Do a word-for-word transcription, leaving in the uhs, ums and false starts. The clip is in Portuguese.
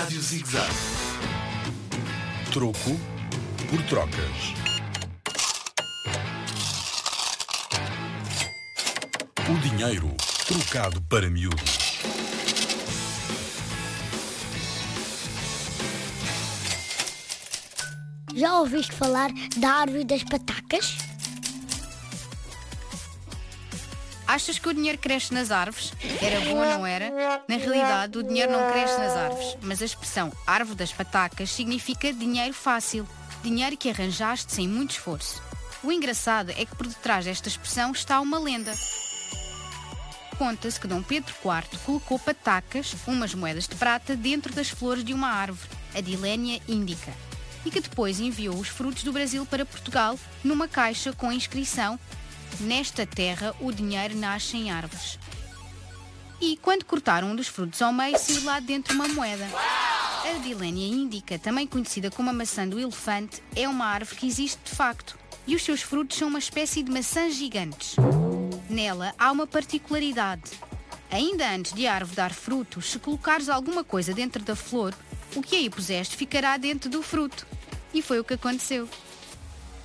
Rádio Zig-Zag. Troco por trocas. O dinheiro trocado para miúdos. Já ouviste falar da árvore das patacas? Achas que o dinheiro cresce nas árvores? Era bom ou não era? Na realidade, o dinheiro não cresce nas árvores, mas a expressão árvore das patacas significa dinheiro fácil, dinheiro que arranjaste sem muito esforço. O engraçado é que por detrás desta expressão está uma lenda. Conta-se que Dom Pedro quarto colocou patacas, umas moedas de prata, dentro das flores de uma árvore, a Dilenia indica, e que depois enviou os frutos do Brasil para Portugal numa caixa com a inscrição: nesta terra o dinheiro nasce em árvores. E quando cortaram um dos frutos ao meio, saiu lá dentro uma moeda. A Dilenia indica, também conhecida como a maçã do elefante, é uma árvore que existe de facto, e os seus frutos são uma espécie de maçãs gigantes. Nela há uma particularidade. Ainda antes de a árvore dar frutos, se colocares alguma coisa dentro da flor, o que aí puseste ficará dentro do fruto. E foi o que aconteceu.